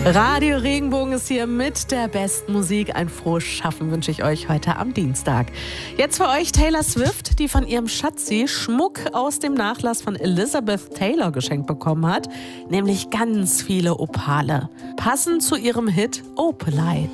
Radio Regenbogen ist hier mit der besten Musik. Ein frohes Schaffen wünsche ich euch heute am Dienstag. Jetzt für euch Taylor Swift, die von ihrem Schatzi Schmuck aus dem Nachlass von Elizabeth Taylor geschenkt bekommen hat, nämlich ganz viele Opale. Passend zu ihrem Hit Opalite.